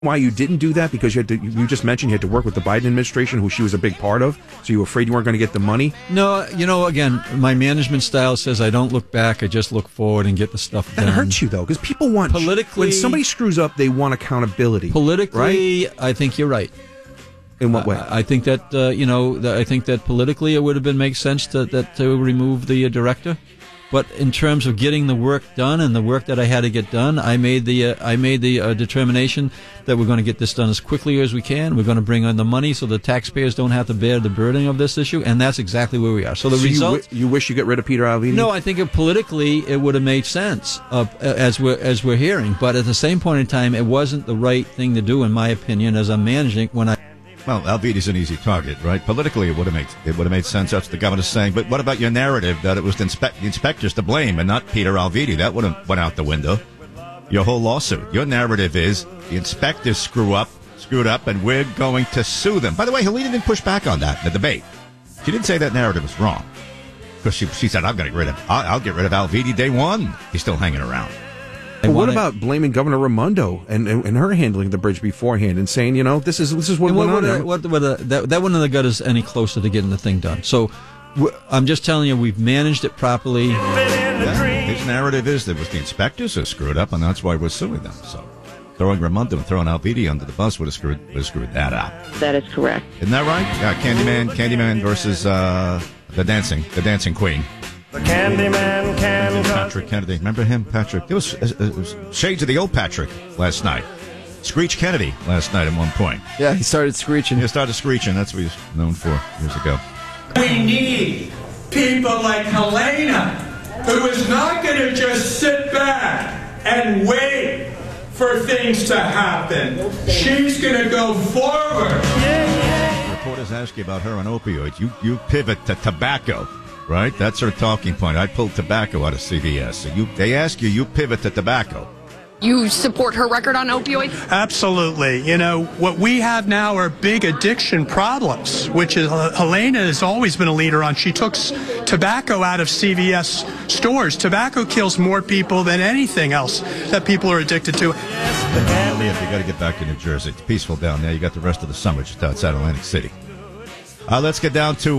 why you didn't do that? Because you just mentioned you had to work with the Biden administration, who she was a big part of, so you were afraid you weren't going to get the money? No, again, my management style says I don't look back, I just look forward and get the stuff done. That hurts you, though, because people want... Politically... When somebody screws up, they want accountability. Politically, right? I think you're right. In what way? I think that, I think that politically it would have make sense to remove the director. But in terms of getting the work done and the work that I had to get done, I made the determination that we're going to get this done as quickly as we can. We're going to bring in the money so the taxpayers don't have to bear the burden of this issue, and that's exactly where we are. So the result. You wish you get rid of Peter Alviti? No, I think politically it would have made sense as we're hearing. But at the same point in time, it wasn't the right thing to do, in my opinion, as I'm managing when I. Well, Alviti's an easy target, right? Politically, it would have made sense. That's what the governor's saying. But what about your narrative that it was the inspectors to blame and not Peter Alviti? That would have went out the window. Your whole lawsuit. Your narrative is the inspectors screwed up, and we're going to sue them. By the way, Helena didn't push back on that in the debate. She didn't say that narrative was wrong because she said, I'll get rid of Alviti day one. He's still hanging around. But what about blaming Governor Raimondo and her handling the bridge beforehand and saying, this is what went on? That wouldn't have got us any closer to getting the thing done. So I'm just telling you, we've managed it properly. Yeah, his narrative is that it was the inspectors who screwed up, and that's why we're suing them. So throwing Raimondo and throwing Alviti under the bus would have screwed that up. That is correct. Isn't that right? Yeah, Candyman versus the dancing queen. The Candyman can Patrick Kennedy. Remember him, Patrick? It was shades of the old Patrick last night. Screech Kennedy last night at one point. Yeah, he started screeching. That's what he was known for years ago. We need people like Helena, who is not going to just sit back and wait for things to happen. She's going to go forward. Reporters ask you about her on opioids. You pivot to tobacco. Right? That's her talking point. I pulled tobacco out of CVS. So they ask you pivot to tobacco. You support her record on opioids? Absolutely. What we have now are big addiction problems, which is Helena has always been a leader on. She took tobacco out of CVS stores. Tobacco kills more people than anything else that people are addicted to. Leah, you got to get back to New Jersey. It's peaceful down there. You got the rest of the summer just outside Atlantic City. Let's get down to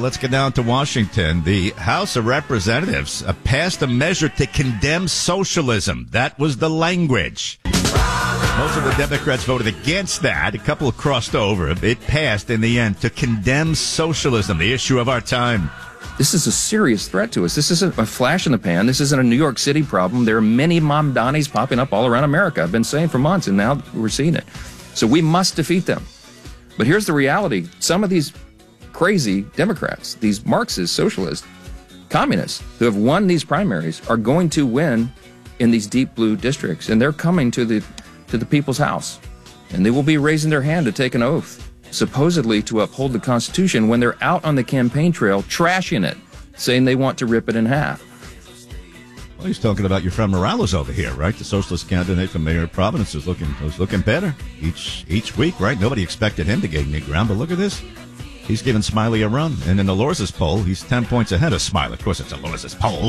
Washington. The House of Representatives passed a measure to condemn socialism. That was the language. Most of the Democrats voted against that. A couple crossed over. It passed in the end to condemn socialism, the issue of our time. This is a serious threat to us. This isn't a flash in the pan. This isn't a New York City problem. There are many Mamdanis popping up all around America. I've been saying for months, and now we're seeing it. So we must defeat them. But here's the reality. Some of these crazy Democrats, these Marxist, socialist, communists who have won these primaries are going to win in these deep blue districts, and they're coming to the people's house, and they will be raising their hand to take an oath, supposedly to uphold the Constitution, when they're out on the campaign trail trashing it, saying they want to rip it in half. Well, he's talking about your friend Morales over here, right? The socialist candidate for mayor of Providence is looking better each week, right? Nobody expected him to gain new ground, but look at this. He's giving Smiley a run. And in the Lorz's poll, he's 10 points ahead of Smiley. Of course, it's a Lorz's poll.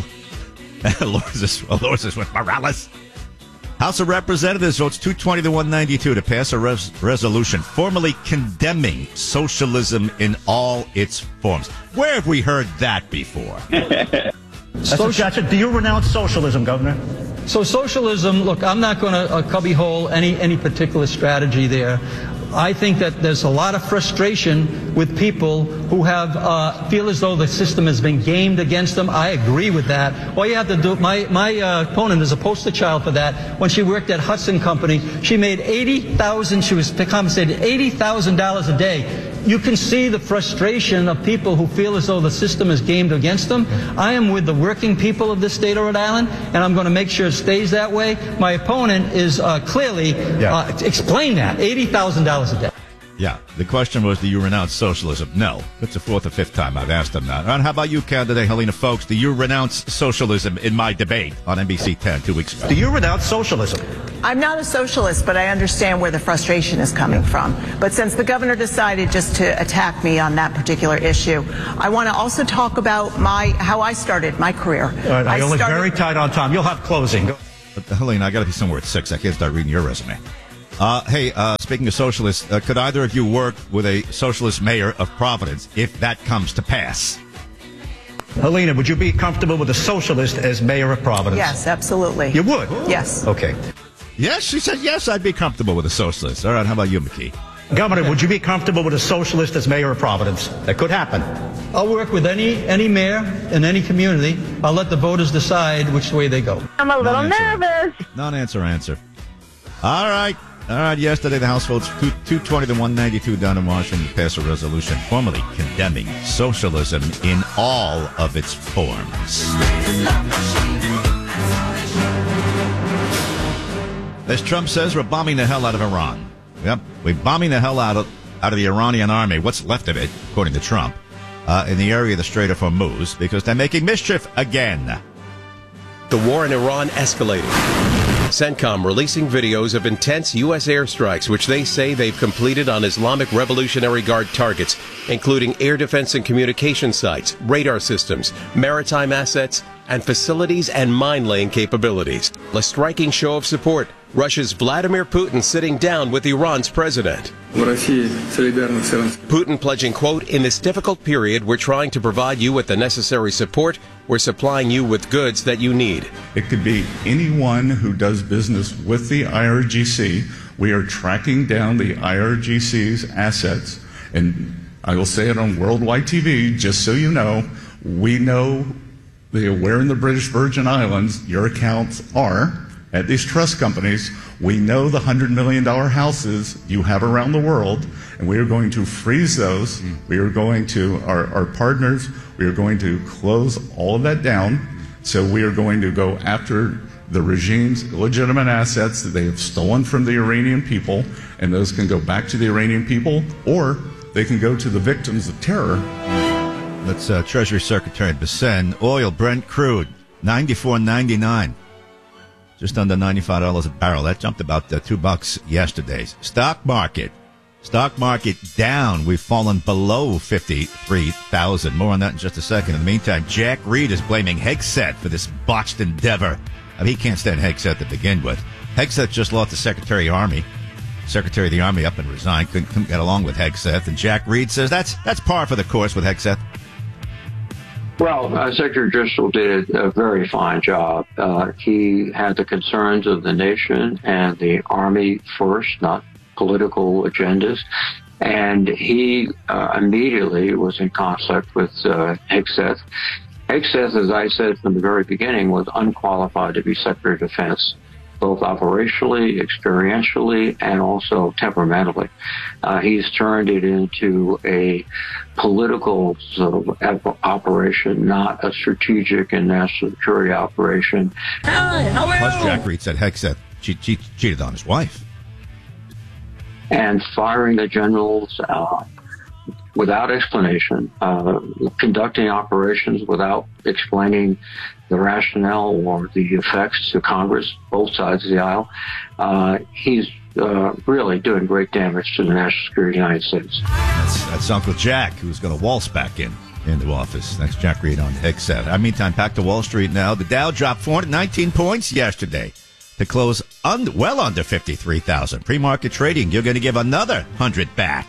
Lorz's with Morales. House of Representatives votes 220 to 192 to pass a resolution formally condemning socialism in all its forms. Where have we heard that before? Mr. Jackson, do you renounce socialism, Governor? So socialism, look, I'm not going to cubbyhole any particular strategy there. I think that there's a lot of frustration with people who have feel as though the system has been gamed against them. I agree with that. All you have to do, my opponent is a poster child for that. When she worked at Hudson Company, she made $80,000. She was compensated $80,000 a day. You can see the frustration of people who feel as though the system is gamed against them. I am with the working people of this state of Rhode Island, and I'm going to make sure it stays that way. My opponent is clearly explain that $80,000 a day. Yeah, the question was, do you renounce socialism? No. It's the fourth or fifth time I've asked them that. And how about you, candidate Helena Foulkes? Do you renounce socialism in my debate on NBC 10 2 weeks ago? Do you renounce socialism? I'm not a socialist, but I understand where the frustration is coming from. But since the governor decided just to attack me on that particular issue, I want to also talk about how I started my career. I only very tight on time. You'll have closing. But Helena, I got to be somewhere at 6. I can't start reading your resume. Hey, speaking of socialists, could either of you work with a socialist mayor of Providence if that comes to pass? Helena, would you be comfortable with a socialist as mayor of Providence? Yes, absolutely. You would? Yes. Okay. Yes, she said yes, I'd be comfortable with a socialist. All right, how about you, McKee? Governor, would you be comfortable with a socialist as mayor of Providence? That could happen. I'll work with any mayor in any community. I'll let the voters decide which way they go. I'm a little nervous. Non-answer answer. All right. Yesterday, the House votes 220 to 192 down in Washington to pass a resolution formally condemning socialism in all of its forms. As Trump says, we're bombing the hell out of Iran. Yep, we're bombing the hell out of the Iranian army, what's left of it, according to Trump, in the area of the Strait of Hormuz, because they're making mischief again. The war in Iran escalating. CENTCOM releasing videos of intense U.S. airstrikes, which they say they've completed on Islamic Revolutionary Guard targets, including air defense and communication sites, radar systems, maritime assets, and facilities and mine-laying capabilities. A striking show of support. Russia's Vladimir Putin sitting down with Iran's president. Putin pledging, quote, "In this difficult period, we're trying to provide you with the necessary support. We're supplying you with goods that you need." It could be anyone who does business with the IRGC. We are tracking down the IRGC's assets. And I will say it on worldwide TV, just so you know, we know where in the British Virgin Islands your accounts are at these trust companies. We know the $100 million houses you have around the world, and we are going to freeze those. We are going to, our partners, we are going to close all of that down. So we are going to go after the regime's illegitimate assets that they have stolen from the Iranian people, and those can go back to the Iranian people, or they can go to the victims of terror. That's Treasury Secretary Bessent. Oil, Brent crude, $94.99. Just under $95 a barrel. That jumped about $2 yesterday. Stock market down. We've fallen below 53,000. More on that in just a second. In the meantime, Jack Reed is blaming Hegseth for this botched endeavor. I mean, he can't stand Hegseth to begin with. Hegseth just lost the Secretary of the Army up and resigned. Couldn't get along with Hegseth. And Jack Reed says that's par for the course with Hegseth. Well, Secretary Driscoll did a very fine job. He had the concerns of the nation and the Army first, not political agendas. And he immediately was in conflict with Hegseth. Hegseth, as I said from the very beginning, was unqualified to be Secretary of Defense, both operationally, experientially, and also temperamentally. He's turned it into a political sort of operation, not a strategic and national security operation. Plus, Jack Reed said Hegseth cheated on his wife. And firing the generals without explanation, conducting operations without explaining the rationale or the effects to Congress, both sides of the aisle. He's really doing great damage to the national security of the United States. That's Uncle Jack, who's going to waltz back into office. That's Jack Reed on Hegseth. Meantime, back to Wall Street now. The Dow dropped 419 points yesterday to close well under 53,000. Pre-market trading, you're going to give another 100 back.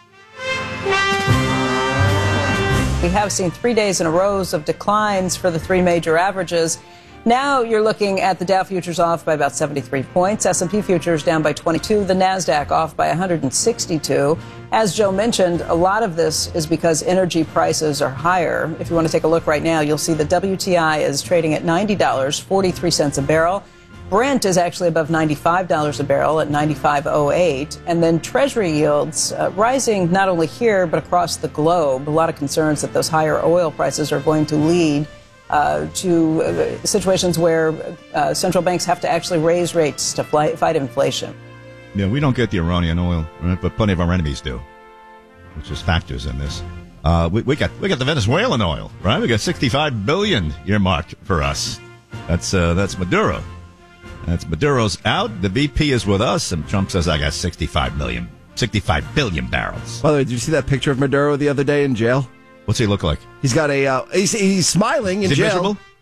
We have seen 3 days in a row of declines for the three major averages. Now you're looking at the Dow futures off by about 73 points, S&P futures down by 22, the NASDAQ off by 162. As Joe mentioned, a lot of this is because energy prices are higher. If you want to take a look right now, you'll see the WTI is trading at $90.43 a barrel. Brent is actually above $95 a barrel at $95.08. And then Treasury yields rising not only here, but across the globe. A lot of concerns that those higher oil prices are going to lead to situations where central banks have to actually raise rates to fight inflation. Yeah, we don't get the Iranian oil, right? But plenty of our enemies do, which is factors in this. We got the Venezuelan oil, right? We got $65 billion earmarked for us. That's Maduro. That's Maduro's out. The VP is with us, and Trump says I got 65 billion barrels. By the way, did you see that picture of Maduro the other day in jail? What's he look like? He's got he's smiling in jail. Miserable?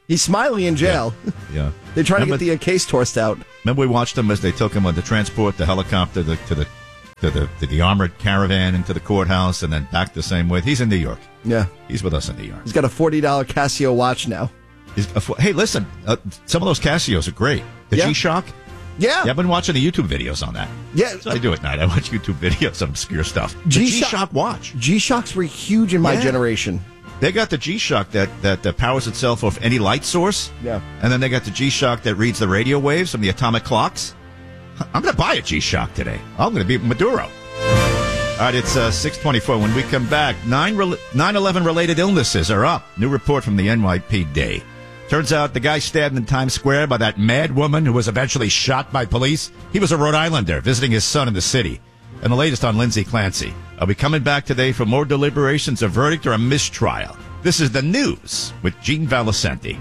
He's smiling in jail. Yeah. They're trying to get the case tossed out. Remember we watched him as they took him on the transport, the helicopter to the armored caravan into the courthouse and then back the same way. He's in New York. Yeah. He's with us in New York. He's got a $40 Casio watch now. Hey, listen, some of those Casios are great. The G-Shock? Yeah. I've been watching the YouTube videos on that. Yeah. That's what I do at night. I watch YouTube videos of obscure stuff. The G-Shock watch. G-Shocks were huge in my generation. They got the G-Shock that powers itself off any light source. Yeah. And then they got the G-Shock that reads the radio waves from the atomic clocks. I'm going to buy a G-Shock today. I'm going to be Maduro. All right, it's 6:24. When we come back, 9/11 related illnesses are up. New report from the NYPD. Turns out the guy stabbed in Times Square by that mad woman who was eventually shot by police, he was a Rhode Islander visiting his son in the city. And the latest on Lindsay Clancy. Are we coming back today for more deliberations, a verdict, or a mistrial? This is The News with Gene Valicenti.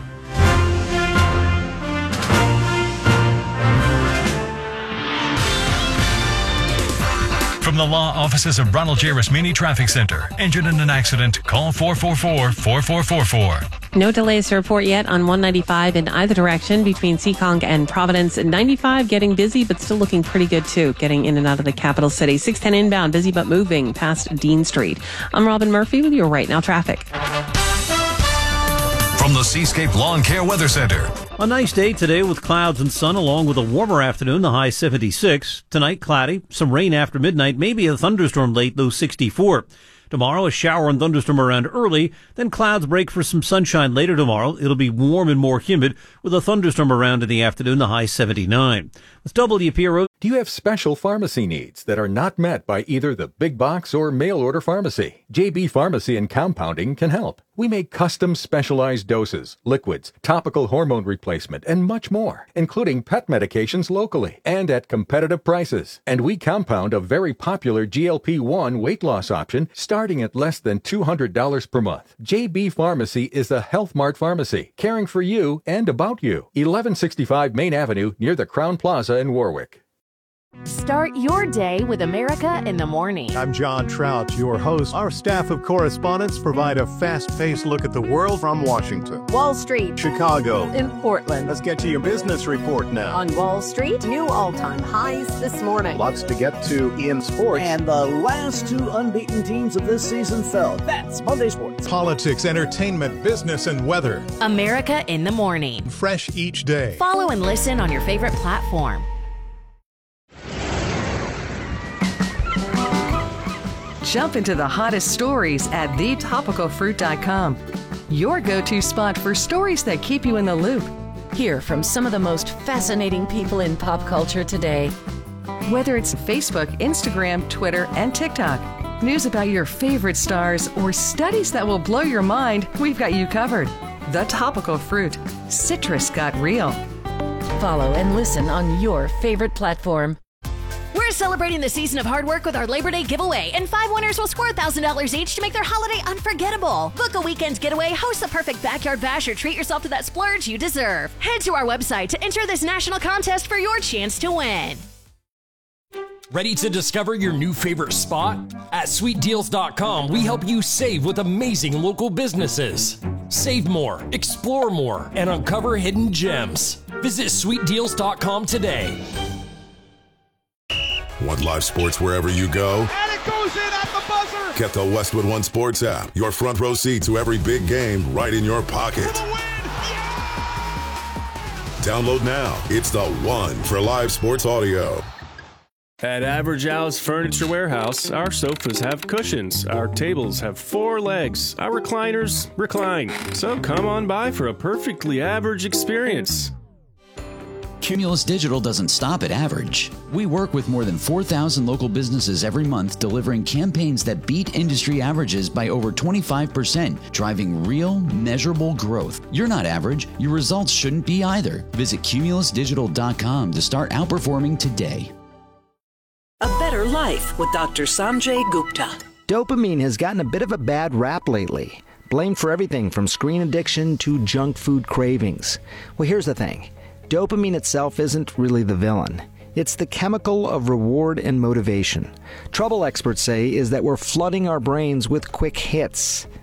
From the law offices of Ronald J. Rasmini Traffic Center. Injured in an accident? Call 444-4444. No delays to report yet on 195 in either direction between Seekonk and Providence. 95 getting busy, but still looking pretty good, too, getting in and out of the capital city. 610 inbound, busy but moving past Dean Street. I'm Robin Murphy with your Right Now traffic. From the Seascape Lawn Care Weather Center. A nice day today with clouds and sun along with a warmer afternoon, the high 76. Tonight, cloudy, some rain after midnight, maybe a thunderstorm late, though 64. Tomorrow, a shower and thunderstorm around early, then clouds break for some sunshine later tomorrow. It'll be warm and more humid with a thunderstorm around in the afternoon, the high 79. With WPRO. Do you have special pharmacy needs that are not met by either the big box or mail order pharmacy? JB Pharmacy and Compounding can help. We make custom specialized doses, liquids, topical hormone replacement, and much more, including pet medications locally and at competitive prices. And we compound a very popular GLP-1 weight loss option starting at less than $200 per month. JB Pharmacy is a Health Mart pharmacy, caring for you and about you. 1165 Main Avenue near the Crown Plaza in Warwick. Start your day with America in the Morning. I'm John Trout, your host. Our staff of correspondents provide a fast-paced look at the world from Washington, Wall Street, Chicago, in Portland. Let's get to your business report now. On Wall Street, new all-time highs this morning. Lots to get to in sports. And the last two unbeaten teams of this season fell. That's Monday Sports. Politics, entertainment, business, and weather. America in the Morning. Fresh each day. Follow and listen on your favorite platform. Jump into the hottest stories at thetopicalfruit.com. Your go-to spot for stories that keep you in the loop. Hear from some of the most fascinating people in pop culture today. Whether it's Facebook, Instagram, Twitter, and TikTok, news about your favorite stars, or studies that will blow your mind, we've got you covered. The Topical Fruit. Citrus got real. Follow and listen on your favorite platform. We're celebrating the season of hard work with our Labor Day giveaway, and 5 winners will score $1,000 each to make their holiday unforgettable. Book a weekend getaway, host the perfect backyard bash, or treat yourself to that splurge you deserve. Head to our website to enter this national contest for your chance to win. Ready to discover your new favorite spot? At SweetDeals.com, we help you save with amazing local businesses. Save more, explore more, and uncover hidden gems. Visit SweetDeals.com today. Want live sports wherever you go? And it goes in at the buzzer! Get the Westwood One Sports app. Your front row seat to every big game right in your pocket. Download now. It's the one for live sports audio. At Average Al's Furniture Warehouse, our sofas have cushions, our tables have 4 legs, our recliners recline. So come on by for a perfectly average experience. Cumulus Digital doesn't stop at average. We work with more than 4,000 local businesses every month, delivering campaigns that beat industry averages by over 25%, driving real, measurable growth. You're not average. Your results shouldn't be either. Visit cumulusdigital.com to start outperforming today. A Better Life with Dr. Sanjay Gupta. Dopamine has gotten a bit of a bad rap lately, blamed for everything from screen addiction to junk food cravings. Well, here's the thing. Dopamine itself isn't really the villain. It's the chemical of reward and motivation. Trouble experts say is that we're flooding our brains with quick hits.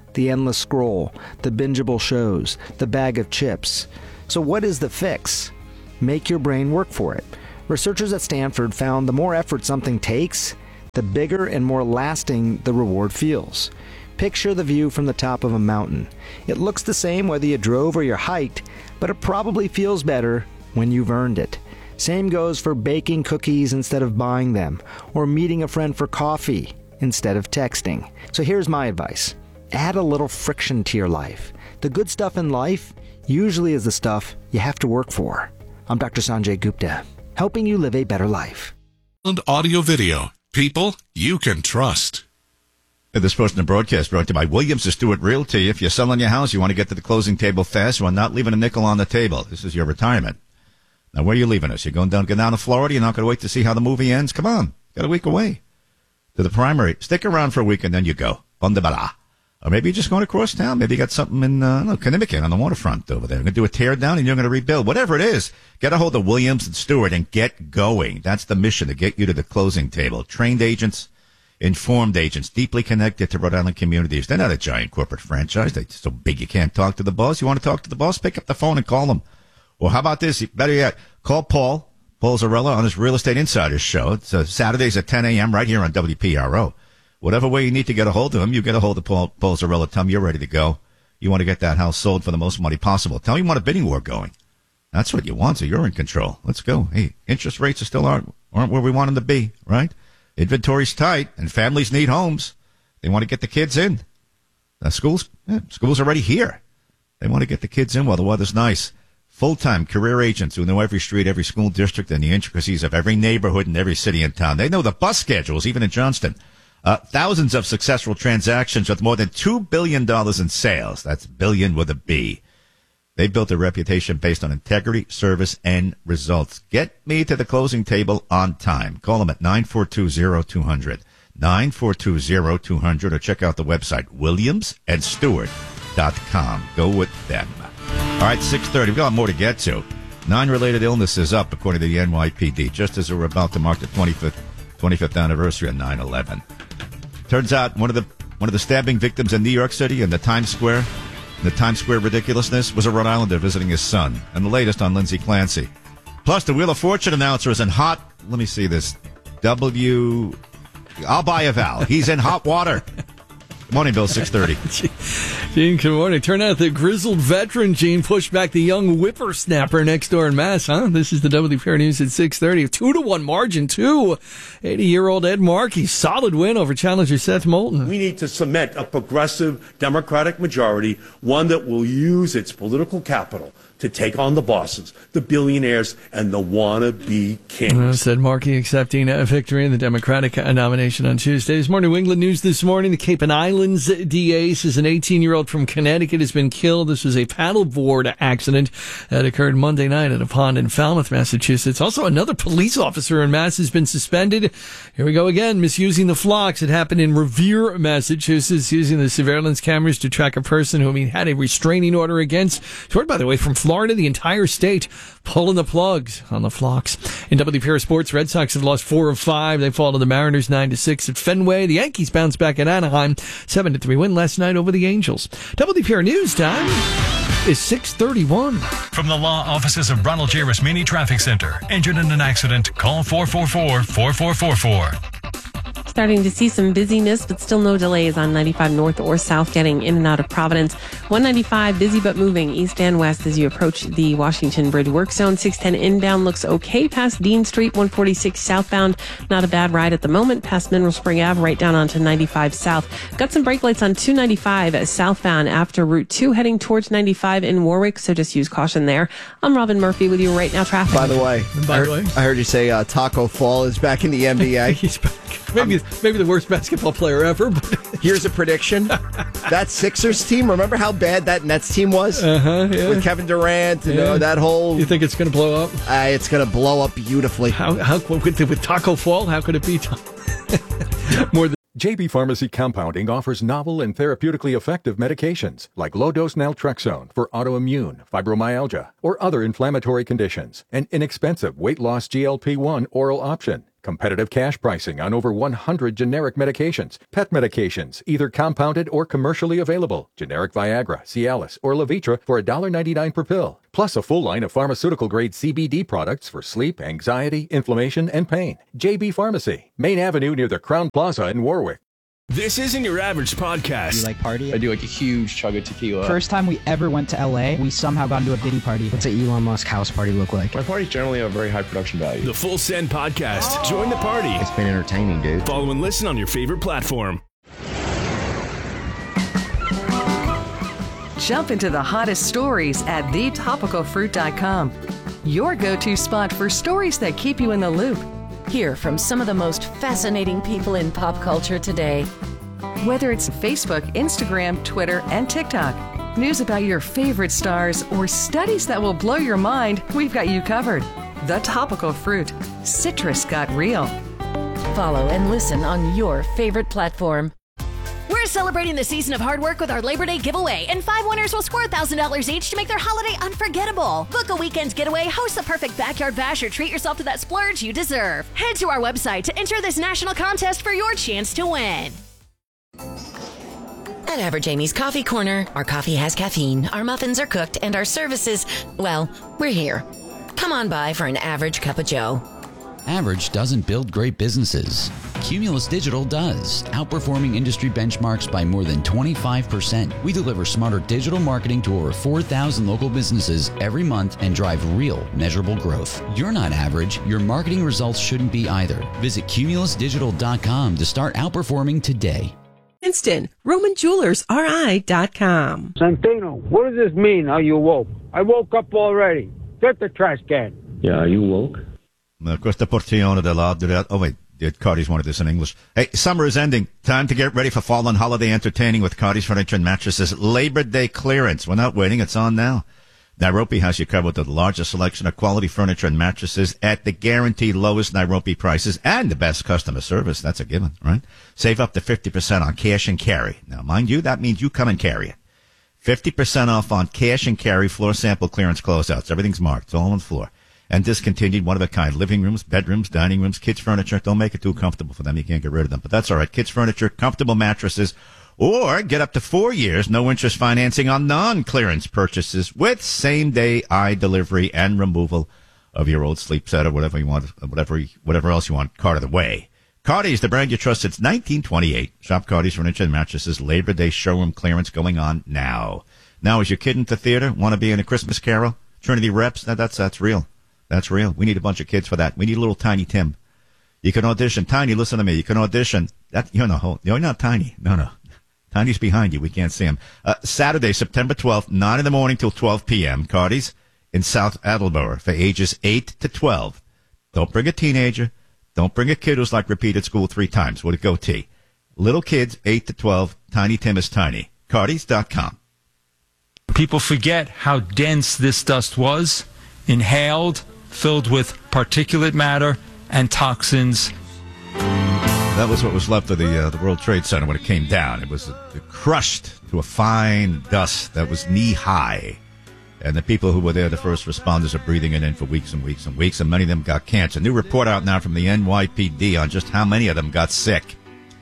the endless scroll, the bingeable shows, the bag of chips. So what is the fix? Make your brain work for it. Researchers at Stanford found the more effort something takes, the bigger and more lasting the reward feels. Picture the view from the top of a mountain. It looks the same whether you drove or you hiked, but it probably feels better when you've earned it. Same goes for baking cookies instead of buying them, or meeting a friend for coffee instead of texting. So here's my advice. Add a little friction to your life. The good stuff in life usually is the stuff you have to work for. I'm Dr. Sanjay Gupta, helping you live a better life. Audio video. People you can trust. This portion of the broadcast brought to you by Williams & Stewart Realty. If you're selling your house, you want to get to the closing table fast, while not leaving a nickel on the table. This is your retirement. Now, where are you leaving us? You're going down to Florida? You're not going to wait to see how the movie ends? Come on. Got a week away. To the primary. Stick around for a week and then you go. Bundabala. Or maybe you're just going across town. Maybe you got something in Connecticut on the waterfront over there. You're going to do a tear down and you're going to rebuild. Whatever it is, get a hold of Williams & Stewart and get going. That's the mission, to get you to the closing table. Trained agents, informed agents, deeply connected to Rhode Island communities. They're not a giant corporate franchise. They're so big you can't talk to the boss. You want to talk to the boss? Pick up the phone and call them. Or how about this? Better yet, call Paul Zarella on his Real Estate Insiders show. It's Saturdays at 10 a.m. right here on WPRO. Whatever way you need to get a hold of him, you get a hold of Paul Zarella. Tell him you're ready to go. You want to get that house sold for the most money possible. Tell him you want a bidding war going. That's what you want, so you're in control. Let's go. Hey, interest rates still aren't where we want them to be, right? Inventory's tight, and families need homes. They want to get the kids in. Schools are already here. They want to get the kids in while the weather's nice. Full-time career agents who know every street, every school district, and the intricacies of every neighborhood and every city in town. They know the bus schedules, even in Johnston. Thousands of successful transactions with more than $2 billion in sales. That's billion with a B. They built a reputation based on integrity, service, and results. Get me to the closing table on time. Call them at 942-0200, 942-0200, or check out the website, williamsandstewart.com. Go with them. All right, 6:30. We've got more to get to. 9 related illnesses up, according to the NYPD, just as we're about to mark the 25th anniversary of 9/11. Turns out one of the stabbing victims in New York City in the Times Square ridiculousness was a Rhode Islander visiting his son. And the latest on Lindsay Clancy. Plus, the Wheel of Fortune announcer is in hot. Let me see this. I'll buy a Val. He's in hot water. Good morning, Bill. 6:30. Gene, good morning. Turned out the grizzled veteran, Gene, pushed back the young whippersnapper next door in Mass, huh? This is the WPR News at 6:30. A 2-1 margin, too. 80-year-old Ed Markey, solid win over challenger Seth Moulton. We need to cement a progressive Democratic majority, one that will use its political capital to take on the bosses, the billionaires, and the wannabe kings. Said Markey, accepting a victory in the Democratic nomination on Tuesday. This morning, New England News this morning. The Cape and Islands DA says an 18-year-old from Connecticut has been killed. This was a paddleboard accident that occurred Monday night at a pond in Falmouth, Massachusetts. Also, another police officer in Mass has been suspended. Here we go again, misusing the flocks. It happened in Revere, Massachusetts, using the surveillance cameras to track a person whom he had a restraining order against. Heard, by the way, from Florida, the entire state pulling the plugs on the flocks. In WPR Sports, Red Sox have lost 4 of 5. They fall to the Mariners 9-6 at Fenway. The Yankees bounce back at Anaheim, 7-3 win last night over the Angels. WPR News time is 6:31. From the law offices of Ronald J. Rasmini Traffic Center. Injured in an accident? Call 444-4444. Starting to see some busyness, but still no delays on 95 north or south getting in and out of Providence. 195 busy but moving east and west as you approach the Washington Bridge work zone. 610 inbound looks okay past Dean Street. 146 southbound, not a bad ride at the moment. Past Mineral Spring Ave, right down onto 95 south. Got some brake lights on 295 southbound after Route 2 heading towards 95 in Warwick, so just use caution there. I'm Robin Murphy with you right now, traffic. By the way, I heard you say Taco Fall is back in the NBA. He's back. Maybe the worst basketball player ever. But here's a prediction. That Sixers team, remember how bad that Nets team was? Yeah. With Kevin Durant and that whole... You think it's going to blow up? It's going to blow up beautifully. How with Taco Fall, how could it be? More than JB Pharmacy Compounding offers novel and therapeutically effective medications like low-dose naltrexone for autoimmune, fibromyalgia, or other inflammatory conditions. An inexpensive weight loss GLP-1 oral option. Competitive cash pricing on over 100 generic medications. Pet medications, either compounded or commercially available. Generic Viagra, Cialis, or Levitra for $1.99 per pill. Plus a full line of pharmaceutical-grade CBD products for sleep, anxiety, inflammation, and pain. JB Pharmacy, Main Avenue near the Crown Plaza in Warwick. This isn't your average podcast. You like party? I do like a huge chug of tequila. First time we ever went to LA, we somehow got into a Diddy party. What's an Elon Musk house party look like? My parties generally have very high production value. The Full Send Podcast. Join the party. It's been entertaining, dude. Follow and listen on your favorite platform. Jump into the hottest stories at thetopicalfruit.com. Your go-to spot for stories that keep you in the loop. Hear from some of the most fascinating people in pop culture today. Whether it's Facebook, Instagram, Twitter, and TikTok, news about your favorite stars, or studies that will blow your mind, we've got you covered. The Topical Fruit. Citrus got real. Follow and listen on your favorite platform. We're celebrating the season of hard work with our Labor Day giveaway, and 5 winners will score $1,000 each to make their holiday unforgettable. Book a weekend getaway, host the perfect backyard bash, or treat yourself to that splurge you deserve. Head to our website to enter this national contest for your chance to win. At Average Amy's Coffee Corner, our coffee has caffeine, our muffins are cooked, and our services, well, we're here. Come on by for an average cup of joe. Average doesn't build great businesses. Cumulus Digital does, outperforming industry benchmarks by more than 25%. We deliver smarter digital marketing to over 4,000 local businesses every month and drive real, measurable growth. You're not average. Your marketing results shouldn't be either. Visit cumulusdigital.com to start outperforming today. Instant. RomanJewelersRI.com. Santino, what does this mean, how you woke? I woke up already. Get the trash can. Yeah, you woke? Questa porzione dell'altro. Oh, wait. Cardi's wanted this in English. Hey, summer is ending. Time to get ready for fall and holiday entertaining with Cardi's Furniture and Mattresses Labor Day clearance. We're not waiting. It's on now. Nairobi has you covered with the largest selection of quality furniture and mattresses at the guaranteed lowest Nairobi prices and the best customer service. That's a given, right? Save up to 50% on cash and carry. Now, mind you, that means you come and carry it. 50% off on cash and carry floor sample clearance closeouts. Everything's marked. It's all on the floor. And discontinued one-of-a-kind living rooms, bedrooms, dining rooms, kids' furniture. Don't make it too comfortable for them. You can't get rid of them. But that's all right. Kids' furniture, comfortable mattresses, or get up to 4 years, no interest financing on non-clearance purchases with same-day delivery and removal of your old sleep set or whatever you want, whatever else you want, cart of the way. Cardi's, the brand you trust since 1928. Shop Cardi's Furniture and Mattresses Labor Day showroom clearance going on now. Now, is your kid in the theater? Want to be in a Christmas Carol? Trinity Reps? That's real. That's real. We need a bunch of kids for that. We need a little Tiny Tim. You can audition. Tiny, listen to me. You can audition. You're not Tiny. No. Tiny's behind you. We can't see him. Saturday, September 12th, 9 in the morning till 12 p.m. Cardi's in South Attleboro for ages 8 to 12. Don't bring a teenager. Don't bring a kid who's like repeated school 3 times with a goatee. Little kids, 8 to 12. Tiny Tim is tiny. Cardis.com. People forget how dense this dust was. Inhaled, filled with particulate matter and toxins. That was what was left of the World Trade Center when it came down. It was crushed to a fine dust that was knee-high. And the people who were there, the first responders, are breathing it in for weeks and weeks and weeks, and many of them got cancer. New report out now from the NYPD on just how many of them got sick.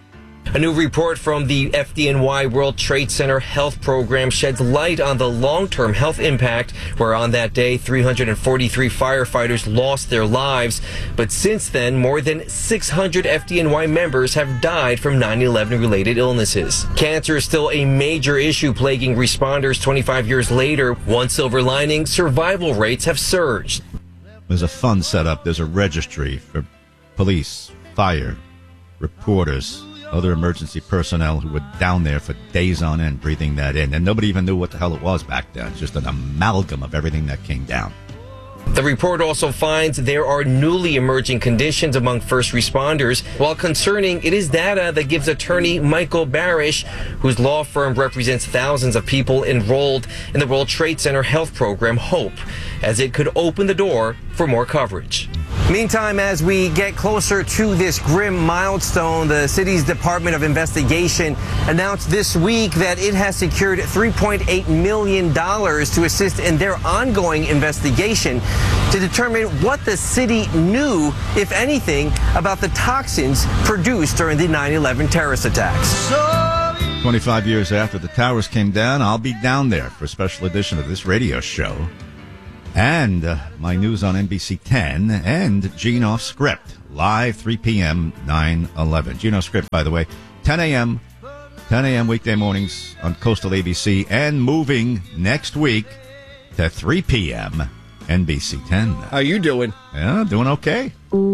A new report from the FDNY World Trade Center Health Program sheds light on the long-term health impact, where on that day, 343 firefighters lost their lives. But since then, more than 600 FDNY members have died from 9/11-related illnesses. Cancer is still a major issue plaguing responders 25 years later. One silver lining, survival rates have surged. There's a fund set up. There's a registry for police, fire, reporters, other emergency personnel who were down there for days on end breathing that in. And nobody even knew what the hell it was back then. It's just an amalgam of everything that came down. The report also finds there are newly emerging conditions among first responders. While concerning, it is data that gives attorney Michael Barish, whose law firm represents thousands of people enrolled in the World Trade Center Health Program, hope, as it could open the door for more coverage. Meantime, as we get closer to this grim milestone, the city's Department of Investigation announced this week that it has secured $3.8 million to assist in their ongoing investigation to determine what the city knew, if anything, about the toxins produced during the 9/11 terrorist attacks. 25 years after the towers came down, I'll be down there for a special edition of this radio show. And my news on NBC 10 and Gene Off Script, live 3 p.m., 9/11. Gene Off Script, by the way, 10 a.m. weekday mornings on Coastal ABC, and moving next week to 3 p.m., NBC 10. How you doing? Yeah, doing okay.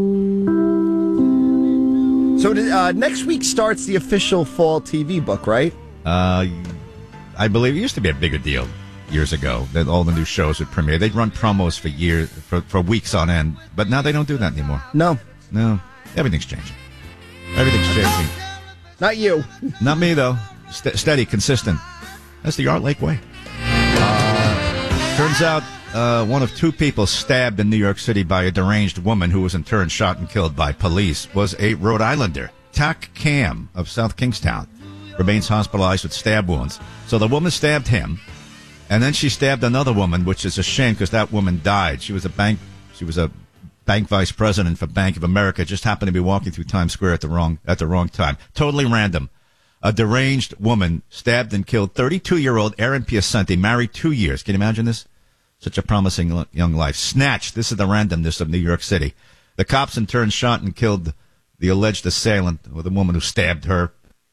So next week starts the official fall TV book, right? I believe it used to be a bigger deal years ago that all the new shows would premiere. They'd run promos for years, for weeks on end, but now they don't do that anymore. No. Everything's changing. Everything's changing. Not you. Not me, though. Steady, consistent. That's the Art Lake way. Turns out one of two people stabbed in New York City by a deranged woman who was in turn shot and killed by police was a Rhode Islander. Tak Kam of South Kingstown remains hospitalized with stab wounds. So the woman stabbed him, and then she stabbed another woman, which is a shame because that woman died. She was a bank vice president for Bank of America. Just happened to be walking through Times Square at the wrong time. Totally random. A deranged woman stabbed and killed 32-year-old Erin Piacenti, married 2 years. Can you imagine this? Such a promising young life. Snatched. This is the randomness of New York City. The cops in turn shot and killed the alleged assailant, or the woman who stabbed her.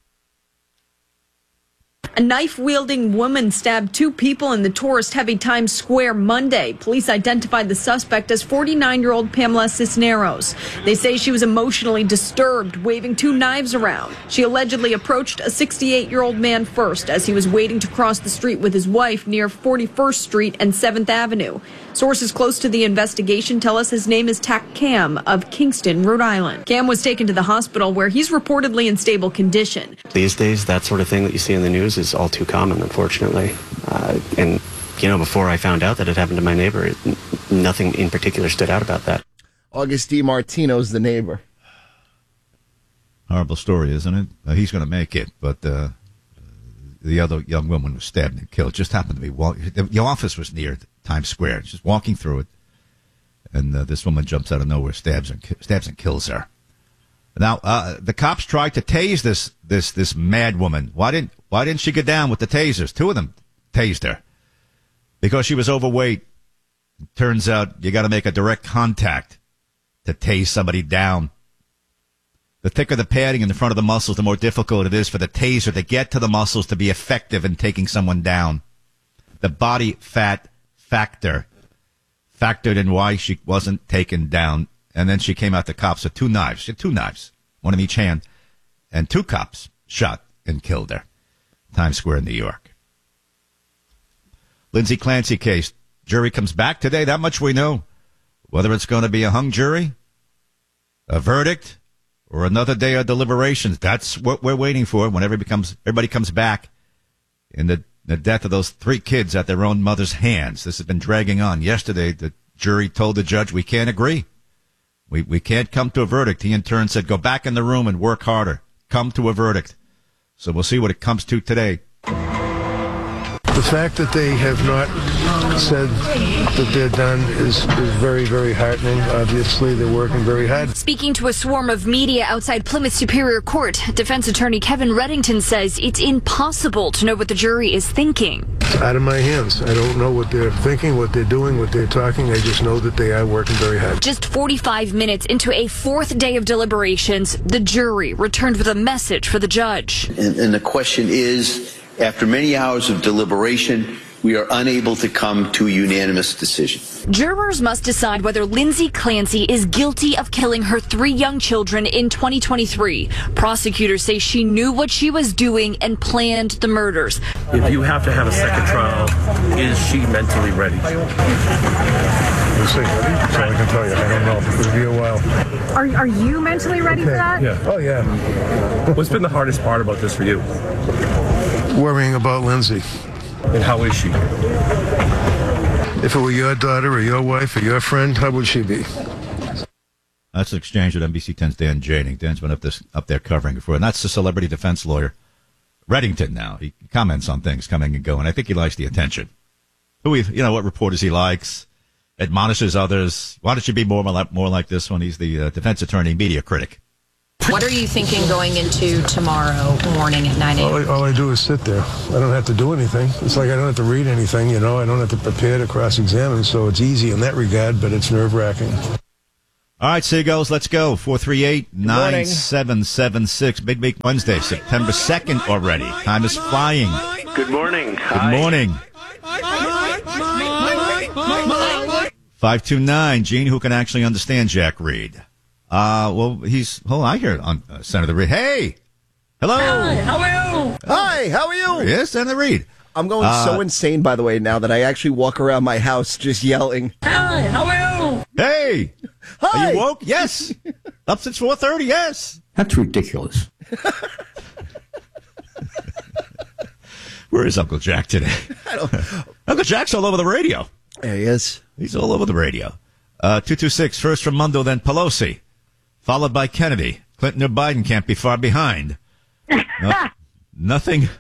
A knife-wielding woman stabbed two people in the tourist-heavy Times Square Monday. Police identified the suspect as 49-year-old Pamela Cisneros. They say she was emotionally disturbed, waving two knives around. She allegedly approached a 68-year-old man first as he was waiting to cross the street with his wife near 41st Street and 7th Avenue. Sources close to the investigation tell us his name is Tak Kam of Kingston, Rhode Island. Kam was taken to the hospital where he's reportedly in stable condition. These days, that sort of thing that you see in the news is all too common, unfortunately. And before I found out that it happened to my neighbor, nothing in particular stood out about that. August DiMartino's the neighbor. Horrible story, isn't it? He's going to make it, but the other young woman was stabbed and killed. Just happened to be the office was near Times Square. Just walking through it, and this woman jumps out of nowhere, stabs and kills her. Now, the cops tried to tase this mad woman. Why didn't she get down with the tasers? Two of them tased her because she was overweight. Turns out you got to make a direct contact to tase somebody down. The thicker the padding in the front of the muscles, the more difficult it is for the taser to get to the muscles to be effective in taking someone down. The body fat factored in why she wasn't taken down. And then she came out to cops with two knives. She had two knives, one in each hand, and two cops shot and killed her. Times Square, New York. Lindsay Clancy case. Jury comes back today. That much we know. Whether it's going to be a hung jury, a verdict, or another day of deliberations. That's what we're waiting for when everybody comes back in the death of those three kids at their own mother's hands. This has been dragging on. Yesterday, the jury told the judge, we can't agree. We can't come to a verdict. He in turn said, go back in the room and work harder. Come to a verdict. So we'll see what it comes to today. The fact that they have not said that they're done is very, very heartening. Obviously, they're working very hard. Speaking to a swarm of media outside Plymouth Superior Court, defense attorney Kevin Reddington says it's impossible to know what the jury is thinking. It's out of my hands. I don't know what they're thinking, what they're doing, what they're talking. I just know that they are working very hard. Just 45 minutes into a fourth day of deliberations, the jury returned with a message for the judge. And the question is, after many hours of deliberation, we are unable to come to a unanimous decision. Jurors must decide whether Lindsay Clancy is guilty of killing her three young children in 2023. Prosecutors say she knew what she was doing and planned the murders. If you have to have a second trial, is she mentally ready? We'll see. That's all I can tell you. I don't know. It'll be a while. Are you mentally ready for that? Yeah. Oh, yeah. What's been the hardest part about this for you? Worrying about Lindsay. And how is she? If it were your daughter or your wife or your friend, how would she be? That's an exchange with NBC 10's Dan Janing. Dan's been up there covering before, and that's the celebrity defense lawyer, Reddington. Now he comments on things coming and going. I think he likes the attention. What reporters he likes, admonishes others. Why don't you be more like this one? He's the defense attorney, media critic. What are you thinking going into tomorrow morning at 9 a.m.? All I do is sit there. I don't have to do anything. It's like I don't have to read anything, I don't have to prepare to cross-examine, so it's easy in that regard, but it's nerve-wracking. All right, Seagulls, let's go. 438-9776. Big Week Wednesday, September 2nd already. Time is flying. Good morning. Good morning. 529, Gene, who can actually understand Jack Reed? I hear it on Senator Reed. Hey! Hello! Hi, how are you? Hi, how are you? Yes, Senator Reed. I'm going so insane, by the way, now that I actually walk around my house just yelling. Hi, how are you? Hey! Hi! Are you woke? Yes! Up since 4:30, yes! That's ridiculous. Where is Uncle Jack today? Uncle Jack's all over the radio. There he is. He's all over the radio. 226, first from Mundo, then Pelosi, followed by Kennedy. Clinton or Biden can't be far behind. Nothing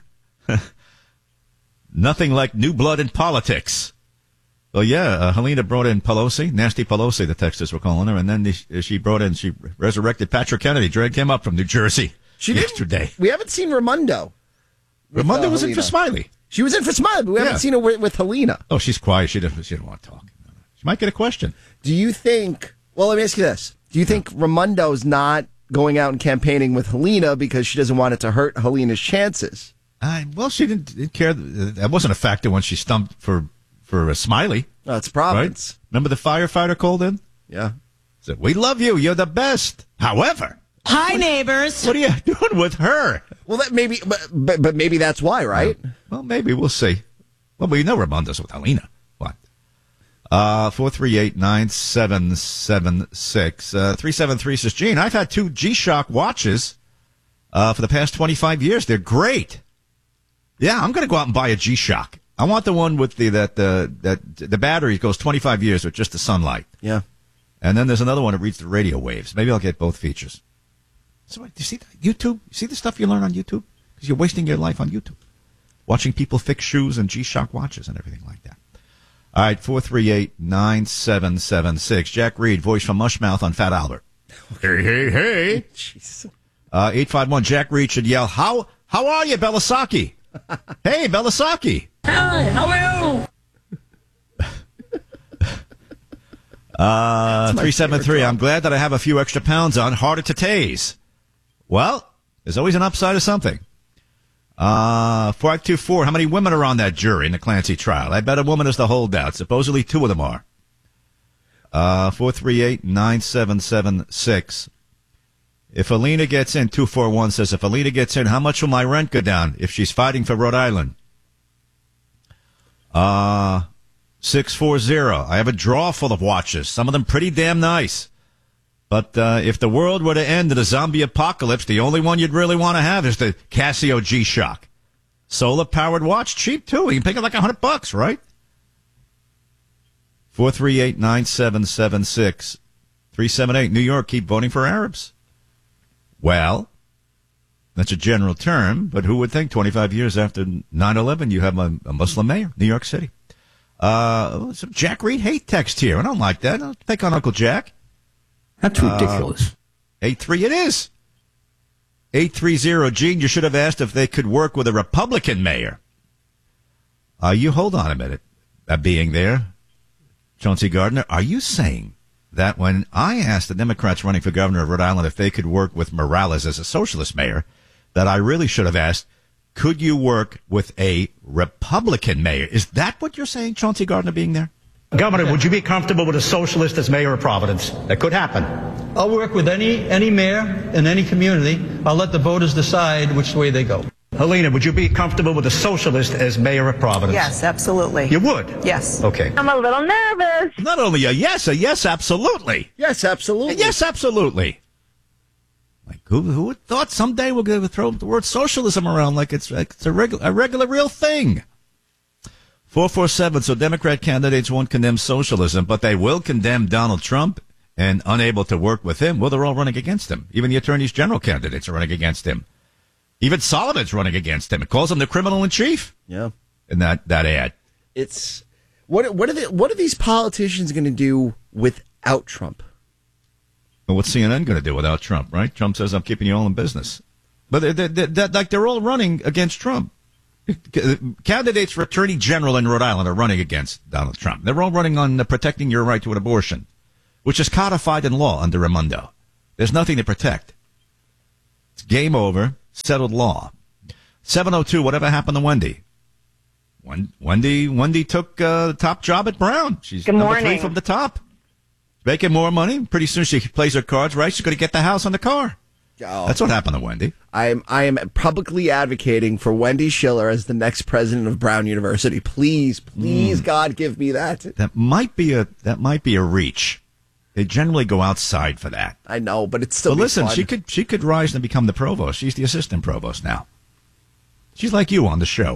like new blood in politics. Well, yeah, Helena brought in Pelosi, Nasty Pelosi, the texters were calling her, and then she resurrected Patrick Kennedy, dragged him up from New Jersey yesterday. We haven't seen Raimondo. Raimondo was in for Smiley. She was in for Smiley, but we haven't seen her with Helena. Oh, she's quiet. She didn't want to talk. She might get a question. Do you think, well, let me ask you this. Do you think Raimondo's not going out and campaigning with Helena because she doesn't want it to hurt Helena's chances? Well, she didn't care. That wasn't a factor when she stumped for a Smiley. Oh, it's Providence. Right? Remember the firefighter called in? Yeah. Said, we love you. You're the best. However. Hi, neighbors. What are you doing with her? Well, that maybe, but maybe that's why, right? Well, maybe. We'll see. Well, we know Raimondo's with Helena. What? 438-9776. 373 says, Gene, I've had 2 G-Shock watches for the past 25 years. They're great. Yeah, I'm going to go out and buy a G-Shock. I want the one with the battery goes 25 years with just the sunlight. Yeah. And then there's another one that reads the radio waves. Maybe I'll get both features. So, do you see that? YouTube? You see the stuff you learn on YouTube? Because you're wasting your life on YouTube. Watching people fix shoes and G-Shock watches and everything like that. All right, 438-9776. Jack Reed, voice from Mushmouth on Fat Albert. Hey. Jeez. 851, Jack Reed should yell, How are you, Belasaki? Hey, Belasaki. Hi, how are you? 373, I'm glad that I have a few extra pounds on. Harder to tase. Well, there's always an upside of something. 424, how many women are on that jury in the Clancy trial? I bet a woman is the holdout. Supposedly 2 of them are. 438-9776. If Alina gets in, 241 says, if Alina gets in, how much will my rent go down if she's fighting for Rhode Island? 640, I have a drawer full of watches, some of them pretty damn nice. But if the world were to end in a zombie apocalypse, the only one you'd really want to have is the Casio G-Shock. Solar-powered watch, cheap too. You can pick it like $100, right? 438-9776. 378, New York, keep voting for Arabs. Well, that's a general term, but who would think 25 years after 9/11 you have a Muslim mayor, New York City? Some Jack Reed hate text here. I don't like that. I'll take on Uncle Jack. That's ridiculous. 83, it is. 830, Gene, you should have asked if they could work with a Republican mayor. You hold on a minute. Being there, Chauncey Gardner, are you saying that when I asked the Democrats running for governor of Rhode Island if they could work with Morales as a socialist mayor, that I really should have asked, could you work with a Republican mayor? Is that what you're saying, Chauncey Gardner being there? Governor, would you be comfortable with a socialist as mayor of Providence? That could happen. I'll work with any mayor in any community. I'll let the voters decide which way they go. Helena, would you be comfortable with a socialist as mayor of Providence? Yes, absolutely. You would? Yes. Okay. I'm a little nervous. Not only a yes, absolutely. Yes, absolutely. Yes, absolutely. Like, who would thought someday we're going to throw the word socialism around like it's a regular real thing? 447, so Democrat candidates won't condemn socialism, but they will condemn Donald Trump and unable to work with him, well, they're all running against him. Even the attorneys general candidates are running against him. Even Solomon's running against him. It calls him the criminal in chief. Yeah. In that ad. It's what are these politicians going to do without Trump? Well, what's CNN going to do without Trump, right? Trump says, I'm keeping you all in business. But they're all running against Trump. Candidates for attorney general in Rhode Island are running against Donald Trump. They're all running on protecting your right to an abortion, which is codified in law under Raimondo. There's nothing to protect. It's game over, settled law. 702, whatever happened to Wendy? Wendy took the top job at Brown. She's Good number 3 morning. from the top. Making more money. Pretty soon she plays her cards right. She's going to get the house on the car. Oh. That's what happened to Wendy. I am publicly advocating for Wendy Schiller as the next president of Brown University. Please, God, give me that. That might be a reach. They generally go outside for that. I know, but it's still. But listen, fun. she could rise and become the provost. She's the assistant provost now. She's like you on the show.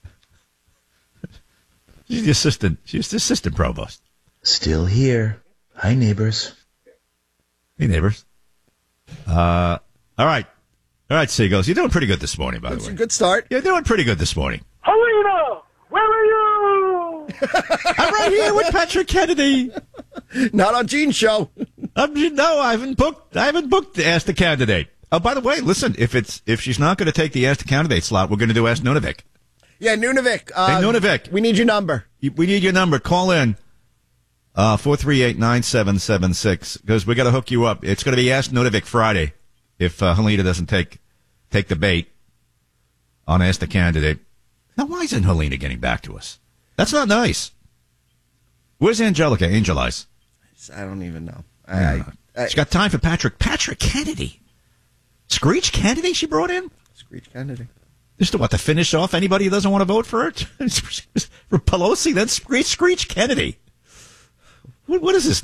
She's the assistant provost. Still here. Hi, neighbors. Hey, neighbors. All right, Seagulls. You're doing pretty good this morning, by the way. It's a good start. You're doing pretty good this morning. Helena, where are you? I'm right here with Patrick Kennedy. Not on Gene's show. No, I haven't booked the Ask the Candidate. Oh, by the way, listen, if she's not going to take the Ask the Candidate slot, we're going to do Ask Nunavik. Yeah, Nunavik. Hey, Nunavik. We need your number. We need your number. Call in. 438-9776, because we got to hook you up. It's going to be Ask Nunavik Friday if Helena doesn't take the bait on Ask the Candidate. Now, why isn't Helena getting back to us? That's not nice. Where's Angelica? Angel Eyes. I don't even know. She got time for Patrick Kennedy. Screech Kennedy she brought in? Screech Kennedy. Just to finish off anybody who doesn't want to vote for her? For Pelosi, then Screech Kennedy. What is this,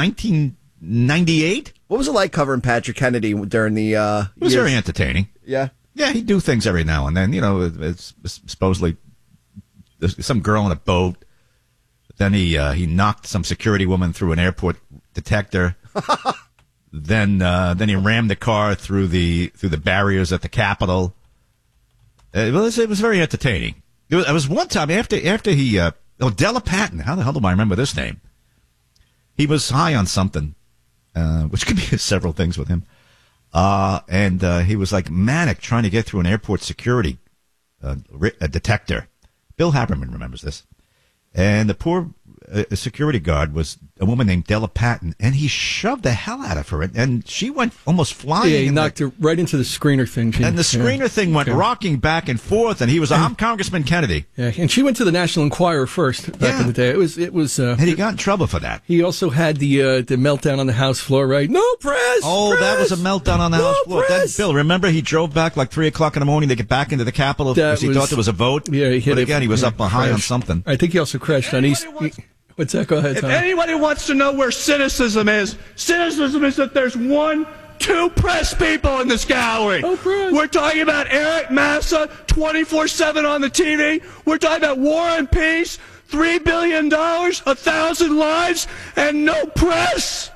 1998? What was it like covering Patrick Kennedy during the It was very entertaining. Yeah. Yeah, he'd do things every now and then. You know, it's supposedly some girl in a boat. Then he knocked some security woman through an airport detector. Then he rammed the car through the barriers at the Capitol. It was very entertaining. It was one time after he Della Patton. How the hell do I remember this name? He was high on something, which could be several things with him. And he was like manic trying to get through an airport security detector. Bill Haberman remembers this. And the poor security guard was a woman named Della Patton, and he shoved the hell out of her, and she went almost flying. Yeah, he knocked her right into the screener thing. And the screener thing went rocking back and forth, and he was, I'm Congressman Kennedy. Yeah, and she went to the National Enquirer first back in the day. It was. And he got in trouble for that. He also had the meltdown on the House floor, right? No press! Oh, press! That was a meltdown on the House floor. Bill, remember he drove back like 3 o'clock in the morning to get back into the Capitol because he thought there was a vote? Yeah, he hit but again, he was up high on something. I think he also crashed on East... What's that? Go ahead, Tom. If anybody wants to know where cynicism is that there's 2 press people in this gallery. Oh, press. We're talking about Eric Massa 24/7 on the TV. We're talking about War and Peace, $3 billion, 1,000 lives, and no press.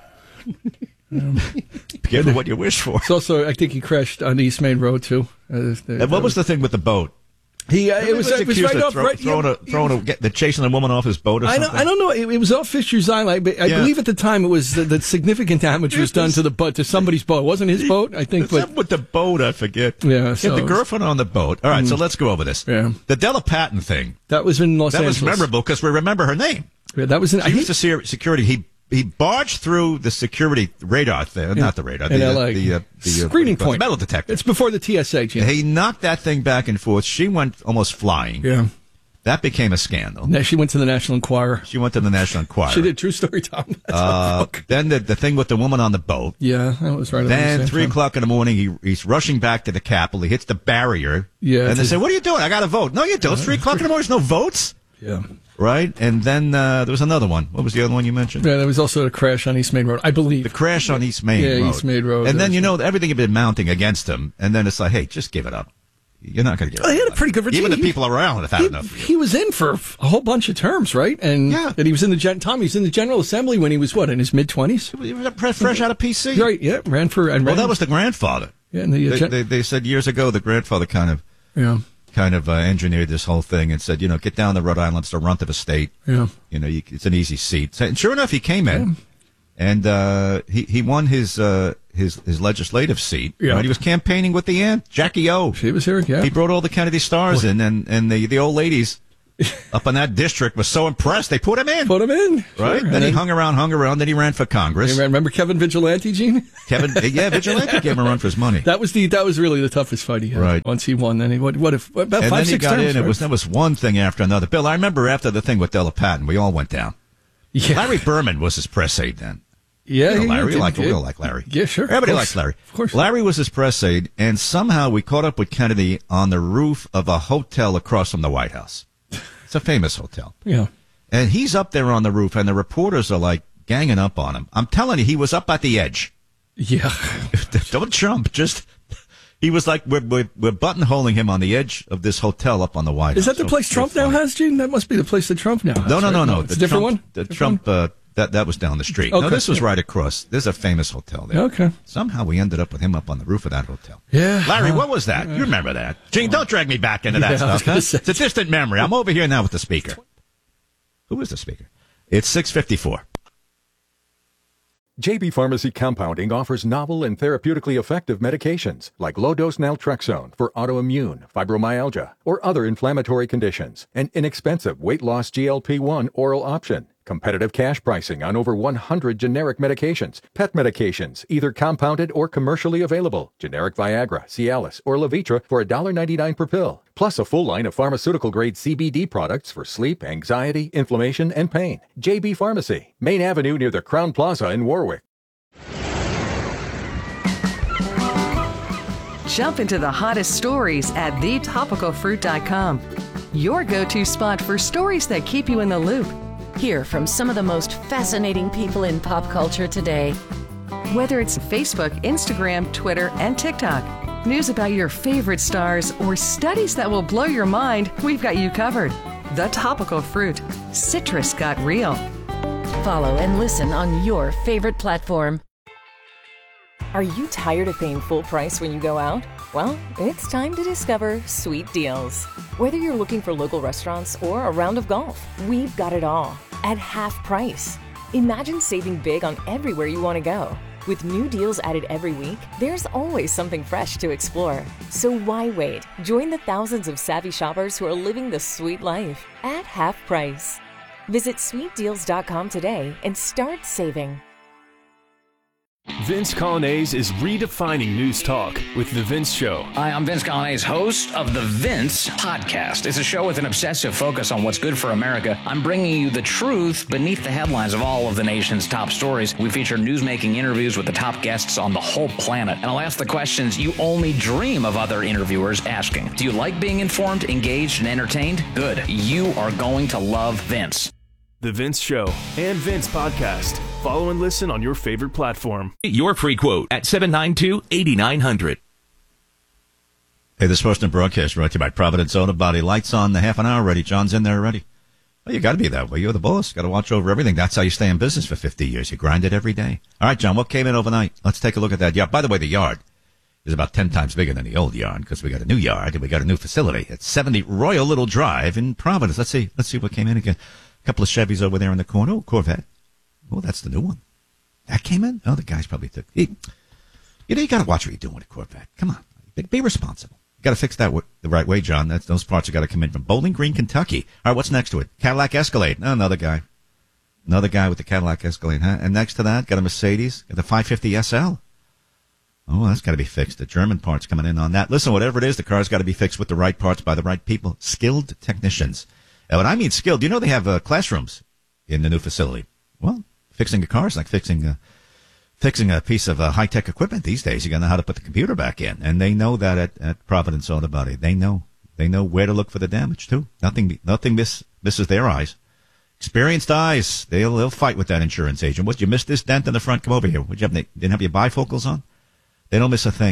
Careful what you wish for. It's also, I think he crashed on East Main Road too. And what was the thing with the boat? It was right off, chasing a woman off his boat or something? I don't know. It was off Fisher's Island. But I believe at the time it was the significant damage was done to somebody's boat. It wasn't his boat, I think. But with the boat, I forget. Yeah, so the girlfriend on the boat. All right, so let's go over this. Yeah. The Della Patton thing. That was in Los Angeles. That was memorable because we remember her name. Yeah, that was in. She was the security. He barged through the security radar thing, not the radar, in L.A. The screening point, metal detector. It's before the TSA. Jim. He knocked that thing back and forth. She went almost flying. Yeah, that became a scandal. Now she went to the National Enquirer. She went to the National Enquirer. She did. True story, Tom. Then the thing with the woman on the boat. Yeah, that was right. Then 3 o'clock in the morning, he's rushing back to the Capitol. He hits the barrier. Yeah, and they say, "What are you doing? I got to vote." No, you don't. 3 o'clock in the morning, there's no votes. Yeah. Right? And then there was another one. What was the other one you mentioned? Yeah, there was also a crash on East Main Road, I believe. The crash on East Main Road. Yeah, East Main Road. And then, everything had been mounting against him. And then it's like, hey, just give it up. you're not going to get. He had a pretty good return. Even the people around have had enough. He was in for a whole bunch of terms, right? And he was in the General Assembly when he was in his mid-20s. He was fresh out of PC, right? Yeah, ran for. That was the grandfather. Yeah, and they said years ago the grandfather kind of engineered this whole thing and said, get down to Rhode Island, it's the runt of a state. Yeah, it's an easy seat. And sure enough, he came in, and he won his legislative seat. Yeah. Right? He was campaigning with the aunt, Jackie O. She was here. Yeah, he brought all the Kennedy stars in, and the old ladies up in that district was so impressed they put him in. Right. Sure. Then he hung around. Then he ran for Congress. Remember Kevin Vigilante, Gene? Vigilante gave him a run for his money. That was really the toughest fight he had. Right. Once he won, then he about 5-6 then he got terms, in. right? There was one thing after another. Bill, I remember after the thing with Della Patton, we all went down. Yeah. Larry Berman was his press aide then. Yeah, Larry. We all like Larry. Yeah, sure. Everybody likes Larry. Of course. Larry was his press aide, and somehow we caught up with Kennedy on the roof of a hotel across from the White House. It's a famous hotel. Yeah. And he's up there on the roof, and the reporters are like ganging up on him. I'm telling you, he was up at the edge. Yeah. Don't jump. He was like, we're buttonholing him on the edge of this hotel up on the White House. Is that the place Trump now has, Gene? That must be the place that Trump now has. No. It's a different one? The Trump, that was down the street. Okay. No, this was right across. There's a famous hotel there. Okay. Somehow we ended up with him up on the roof of that hotel. Yeah. Larry, what was that? You remember that. Gene, don't drag me back into that stuff. It's a distant memory. I'm over here now with the speaker. Who is the speaker? It's 6:54. JB Pharmacy Compounding offers novel and therapeutically effective medications like low-dose naltrexone for autoimmune, fibromyalgia, or other inflammatory conditions, an inexpensive weight loss GLP-1 oral option, competitive cash pricing on over 100 generic medications, pet medications, either compounded or commercially available, generic Viagra, Cialis, or Levitra for $1.99 per pill, plus a full line of pharmaceutical-grade CBD products for sleep, anxiety, inflammation, and pain. JB Pharmacy, Main Avenue near the Crown Plaza in Warwick. Jump into the hottest stories at thetopicalfruit.com. Your go-to spot for stories that keep you in the loop. Hear from some of the most fascinating people in pop culture today. Whether it's Facebook, Instagram, Twitter, and TikTok, news about your favorite stars, or studies that will blow your mind, we've got you covered. The Topical Fruit. Citrus got real. Follow and listen on your favorite platform. Are you tired of paying full price when you go out? Well, it's time to discover Sweet Deals. Whether you're looking for local restaurants or a round of golf, we've got it all at half price. Imagine saving big on everywhere you want to go. With new deals added every week, there's always something fresh to explore. So why wait? Join the thousands of savvy shoppers who are living the sweet life at half price. Visit sweetdeals.com today and start saving. Vince Colonnese is redefining news talk with The Vince Show. Hi, I'm Vince Colonnese, host of The Vince Podcast. It's a show with an obsessive focus on what's good for America. I'm bringing you the truth beneath the headlines of all of the nation's top stories. We feature newsmaking interviews with the top guests on the whole planet. And I'll ask the questions you only dream of other interviewers asking. Do you like being informed, engaged, and entertained? Good. You are going to love Vince. The Vince Show and Vince Podcast. Follow and listen on your favorite platform. Your free quote at 792-8900. Hey, this portion of broadcast brought to you by Providence Auto Body. Lights on, the half an hour ready. John's in there already. Well, you got to be that way. You're the boss. Got to watch over everything. That's how you stay in business for 50 years. You grind it every day. All right, John, what came in overnight? Let's take a look at that. Yeah, by the way, the yard is about 10 times bigger than the old yard because we got a new yard and we got a new facility. It's 70 Royal Little Drive in Providence. Let's see what came in again. A couple of Chevys over there in the corner. Oh, Corvette. Oh, that's the new one. That came in? Oh, the guys probably took. You got to watch what you're doing with a Corvette. Come on. Be responsible. You got to fix that the right way, John. Those parts have got to come in from Bowling Green, Kentucky. All right, what's next to it? Cadillac Escalade. Oh, another guy. Another guy with the Cadillac Escalade, huh? And next to that, got a Mercedes. Got the 550 SL. Oh, that's got to be fixed. The German parts coming in on that. Listen, whatever it is, the car's got to be fixed with the right parts by the right people. Skilled technicians. And when I mean skilled, do you know they have classrooms in the new facility? Well, fixing a car is like fixing a piece of high-tech equipment these days. You got to know how to put the computer back in. And they know that at Providence Auto Body. They know where to look for the damage, too. Nothing misses their eyes. Experienced eyes. They'll fight with that insurance agent. What, you missed this dent in the front? Come over here. Didn't have your bifocals on? They don't miss a thing.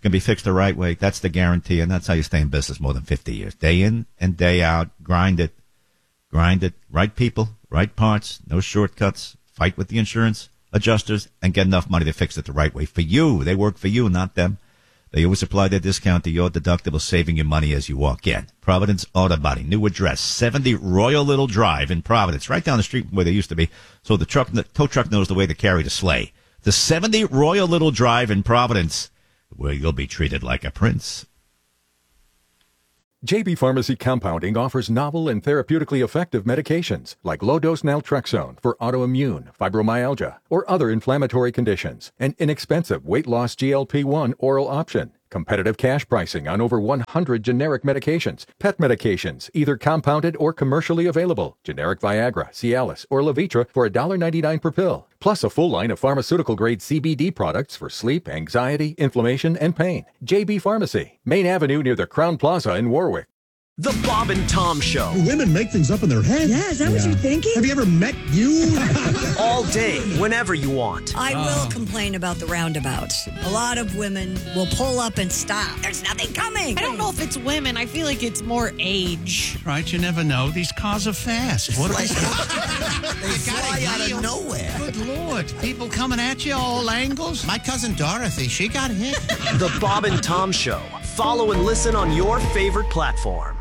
going to be fixed the right way. That's the guarantee, and that's how you stay in business more than 50 years. Day in and day out, grind it. Right people, right parts, no shortcuts. Fight with the insurance adjusters and get enough money to fix it the right way for you. They work for you, not them. They always apply their discount to your deductible, saving you money as you walk in. Providence Auto Body, new address, 70 Royal Little Drive in Providence, right down the street from where they used to be. So the tow truck knows the way to carry the sleigh. The 70 Royal Little Drive in Providence, where you'll be treated like a prince. JB Pharmacy Compounding offers novel and therapeutically effective medications like low-dose naltrexone for autoimmune, fibromyalgia, or other inflammatory conditions. An inexpensive weight-loss GLP-1 oral option. Competitive cash pricing on over 100 generic medications. Pet medications, either compounded or commercially available. Generic Viagra, Cialis, or Levitra for $1.99 per pill. Plus a full line of pharmaceutical-grade CBD products for sleep, anxiety, inflammation, and pain. JB Pharmacy, Main Avenue near the Crown Plaza in Warwick. The Bob and Tom Show. Women make things up in their head. Yeah, is that what you're thinking? Have you ever met you? All day, whenever you want. I will complain about the roundabouts. A lot of women will pull up and stop. There's nothing coming. I don't know if it's women. I feel like it's more age. Right, you never know. These cars are fast. What they fly out of nowhere. Good Lord. People coming at you all angles. My cousin Dorothy, she got hit. The Bob and Tom Show. Follow and listen on your favorite platform.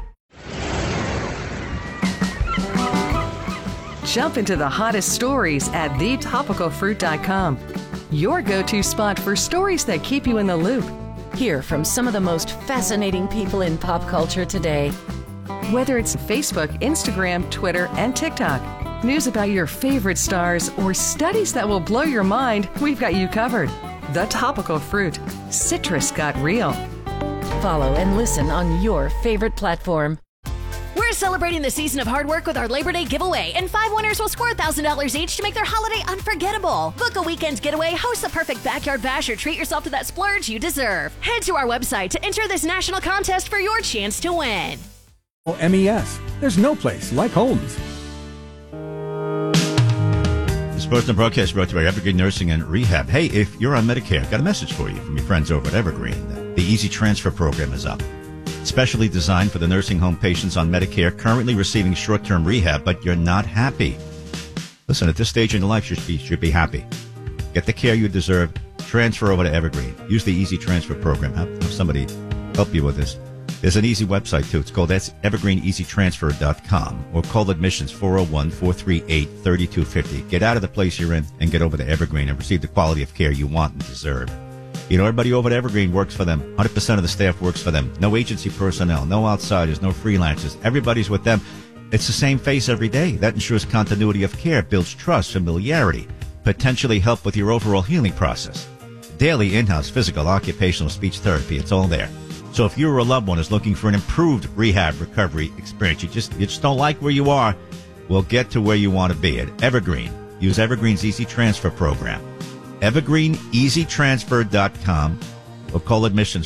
Jump into the hottest stories at thetopicalfruit.com. Your go-to spot for stories that keep you in the loop. Hear from some of the most fascinating people in pop culture today. Whether it's Facebook, Instagram, Twitter, and TikTok, news about your favorite stars, or studies that will blow your mind, we've got you covered. The Topical Fruit. Citrus got real. Follow and listen on your favorite platform. We're celebrating the season of hard work with our Labor Day giveaway, and 5 winners will score $1,000 each to make their holiday unforgettable. Book a weekend getaway, host the perfect backyard bash, or treat yourself to that splurge you deserve. Head to our website to enter this national contest for your chance to win. MES. There's no place like Holmes. This personal broadcast brought to you by Evergreen Nursing and Rehab. Hey, if you're on Medicare, got a message for you from your friends over at Evergreen. The Easy Transfer program is up. Specially designed for the nursing home patients on Medicare currently receiving short-term rehab, but you're not happy. Listen, at this stage in your life, you should be happy. Get the care you deserve. Transfer over to Evergreen. Use the Easy Transfer program. Have somebody help you with this. There's an easy website, too. It's called evergreeneasytransfer.com, or call admissions 401-438-3250. Get out of the place you're in and get over to Evergreen and receive the quality of care you want and deserve. You know, everybody over at Evergreen works for them. 100% of the staff works for them. No agency personnel, no outsiders, no freelancers. Everybody's with them. It's the same face every day. That ensures continuity of care, builds trust, familiarity, potentially help with your overall healing process. Daily in-house physical, occupational, speech therapy, it's all there. So if you or a loved one is looking for an improved rehab recovery experience, you just don't like where you are, well, get to where you want to be at Evergreen. Use Evergreen's Easy Transfer program. evergreeneasytransfer.com, or call admissions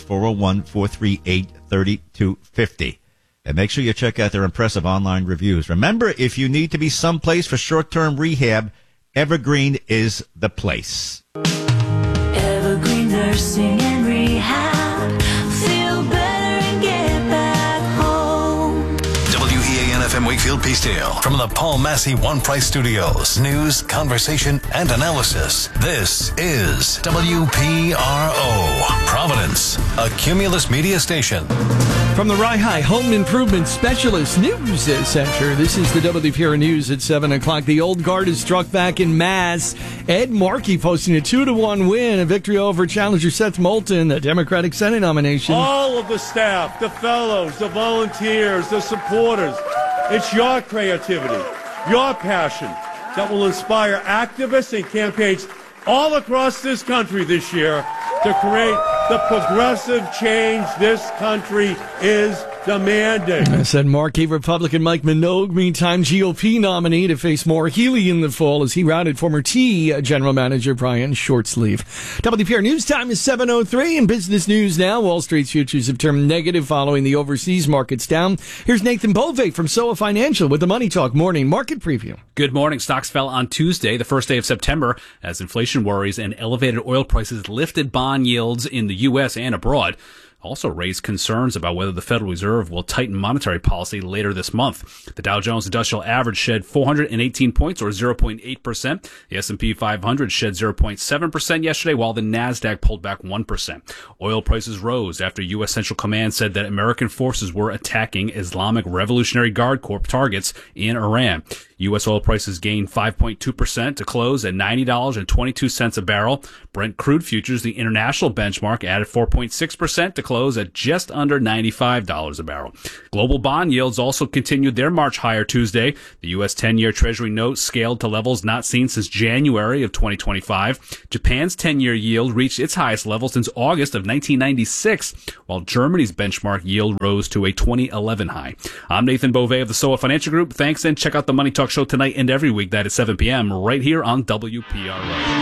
401-438-3250. And make sure you check out their impressive online reviews. Remember, if you need to be someplace for short-term rehab, Evergreen is the place. Evergreen Nursing and Rehab. Feel better and get back home. WEAN FM Wakefield Peacedale. From the Paul Massey One Price Studios. News, conversation, and analysis. This is WPRO. Providence, a Cumulus media station. From the Rye High Home Improvement Specialist News Center, this is the WPRO News at 7 o'clock. The old guard is struck back in Mass. Ed Markey posting a 2-1 win, a victory over challenger Seth Moulton, the Democratic Senate nomination. All of the staff, the fellows, the volunteers, the supporters, it's your creativity, your passion that will inspire activists and campaigns all across this country this year to create the progressive change this country is demanding. I said Markey. Republican Mike Minogue, meantime GOP nominee, to face more Healy in the fall as he routed former T General Manager Brian Shortsleeve. WPR News Time is 7:03. In business news now, Wall Street's futures have turned negative following the overseas markets down. Here's Nathan Bove from SOA Financial with the Money Talk Morning Market Preview. Good morning. Stocks fell on Tuesday, the first day of September, as inflation worries and elevated oil prices lifted bond yields in the U.S. and abroad also raised concerns about whether the Federal Reserve will tighten monetary policy later this month. The Dow Jones Industrial Average shed 418 points, or 0.8%. The S&P 500 shed 0.7% yesterday, while the Nasdaq pulled back 1%. Oil prices rose after U.S. Central Command said that American forces were attacking Islamic Revolutionary Guard Corps targets in Iran. U.S. oil prices gained 5.2% to close at $90.22 a barrel. Brent crude futures, the international benchmark, added 4.6% to close at just under $95 a barrel. Global bond yields also continued their march higher Tuesday. The U.S. 10-year Treasury note scaled to levels not seen since January of 2025. Japan's 10-year yield reached its highest level since August of 1996, while Germany's benchmark yield rose to a 2011 high. I'm Nathan Beauvais of the SOA Financial Group. Thanks, and check out the Money Talk Show tonight and every week. That is 7 p.m. right here on WPRO.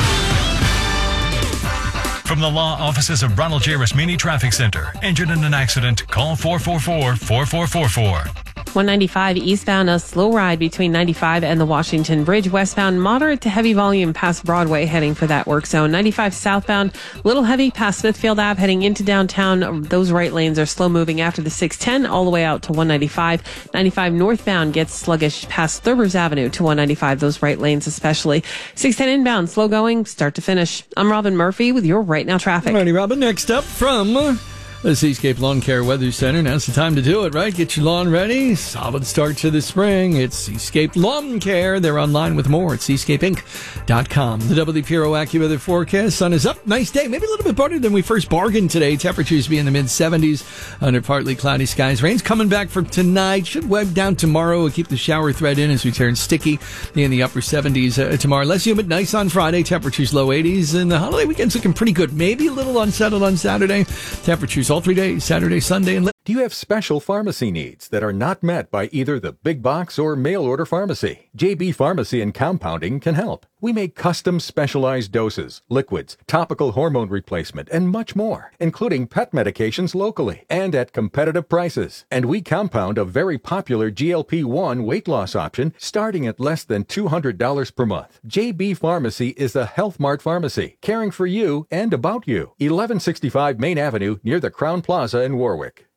From the law offices of Ronald J. Rasmini Traffic Center. Injured in an accident? Call 444-4444. 195 eastbound, a slow ride between 95 and the Washington Bridge. Westbound, moderate to heavy volume past Broadway, heading for that work zone. 95 southbound, little heavy past Smithfield Ave, heading into downtown. Those right lanes are slow moving after the 610 all the way out to 195. 95 northbound gets sluggish past Thurbers Avenue to 195, those right lanes especially. 610 inbound, slow going, start to finish. I'm Robin Murphy with your Right Now traffic. Alrighty, Robin. Next up from the Seascape Lawn Care Weather Center. Now's the time to do it, right? Get your lawn ready. Solid start to the spring. It's Seascape Lawn Care. They're online with more at seascapeinc.com. The WPRO AccuWeather forecast. Sun is up. Nice day. Maybe a little bit better than we first bargained today. Temperatures be in the mid-70s under partly cloudy skies. Rain's coming back for tonight. Should web down tomorrow. We'll keep the shower thread in as we turn sticky in the upper 70s tomorrow. Less humid, nice on Friday. Temperatures low 80s. And the holiday weekend's looking pretty good. Maybe a little unsettled on Saturday. Temperatures all 3 days, Saturday, Sunday, and... Do you have special pharmacy needs that are not met by either the big box or mail order pharmacy? JB Pharmacy and Compounding can help. We make custom specialized doses, liquids, topical hormone replacement, and much more, including pet medications locally and at competitive prices. And we compound a very popular GLP-1 weight loss option starting at less than $200 per month. JB Pharmacy is a Health Mart pharmacy, caring for you and about you. 1165 Main Avenue near the Crown Plaza in Warwick.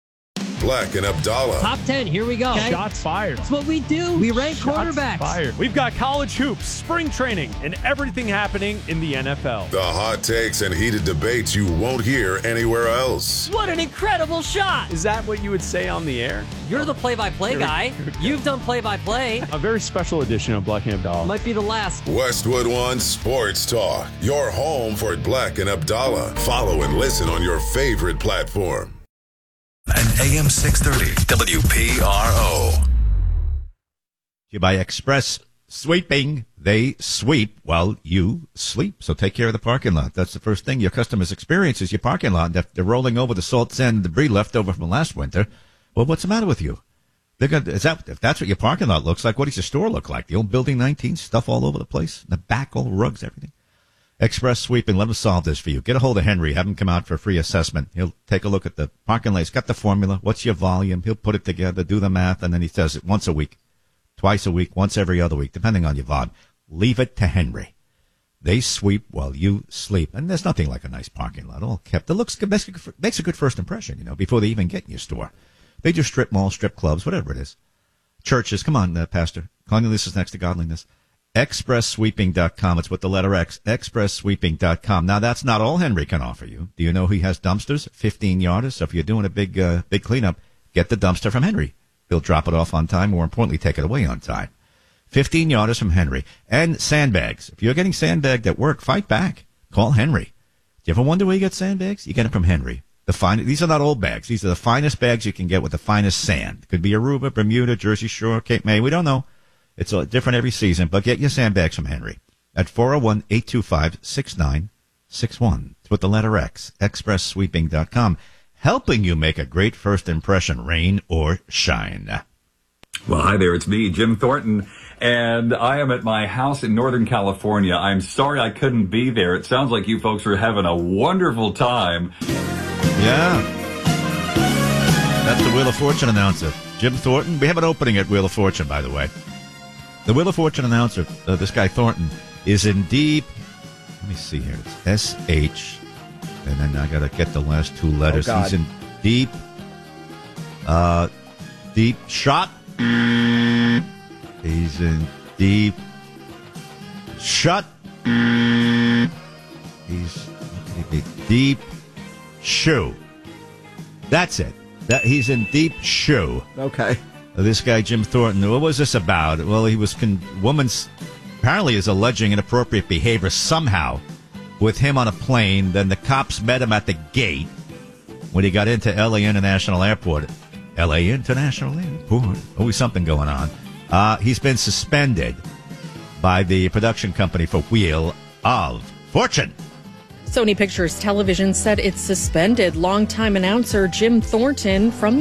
Black and Abdallah. Top 10, here we go. Okay. Shots fired. That's what we do. We rank quarterbacks. Fired. We've got college hoops, spring training, and everything happening in the NFL. The hot takes and heated debates you won't hear anywhere else. What an incredible shot. Is that what you would say on the air? You're the play-by-play guy. You've done play-by-play. A very special edition of Black and Abdallah. Might be the last. Westwood One Sports Talk. Your home for Black and Abdallah. Follow and listen on your favorite platform. And AM 630 WPRO. You buy Express Sweeping. They sweep while you sleep. So take care of the parking lot. That's the first thing your customers experience is your parking lot. If they're rolling over the salt, sand, and debris left over from last winter, well, what's the matter with you? If that's what your parking lot looks like, what does your store look like? The old Building 19, stuff all over the place, the back, all rugs, everything. Express Sweeping, let him solve this for you. Get a hold of Henry, have him come out for a free assessment. He'll take a look at the parking lot. He's got the formula. What's your volume? He'll put it together, do the math, and then he says it once a week, twice a week, once every other week, depending on your VOD. Leave it to Henry. They sweep while you sleep. And there's nothing like a nice parking lot, all kept. It looks good, makes a good first impression, before they even get in your store. They do strip malls, strip clubs, whatever it is. Churches, come on, Pastor. Cleanliness is next to godliness. ExpressSweeping.com. It's with the letter X. ExpressSweeping.com. Now, that's not all Henry can offer you. Do you know he has dumpsters, 15-yarders? So if you're doing a big cleanup, get the dumpster from Henry. He'll drop it off on time, more importantly, take it away on time. 15-yarders from Henry. And sandbags. If you're getting sandbagged at work, fight back. Call Henry. Do you ever wonder where you get sandbags? You get them from Henry. These are not old bags. These are the finest bags you can get with the finest sand. Could be Aruba, Bermuda, Jersey Shore, Cape May. We don't know. It's different every season, but get your sandbags from Henry at 401-825-6961. It's with the letter X, expresssweeping.com, helping you make a great first impression, rain or shine. Well, hi there. It's me, Jim Thornton, and I am at my house in Northern California. I'm sorry I couldn't be there. It sounds like you folks are having a wonderful time. Yeah. That's the Wheel of Fortune announcer, Jim Thornton. We have an opening at Wheel of Fortune, by the way. The Wheel of Fortune announcer, this guy Thornton, is in deep, let me see here, it's And then I got to get the last two letters. Oh, God. He's in deep shot. He's in deep shut. He's deep shoe. That's it. He's in deep shoe. Okay. This guy, Jim Thornton, what was this about? Well, he was apparently is alleging inappropriate behavior somehow with him on a plane. Then the cops met him at the gate when he got into L.A. International Airport. L.A. International Airport. Always something going on. He's been suspended by the production company for Wheel of Fortune. Sony Pictures Television said it suspended longtime announcer Jim Thornton from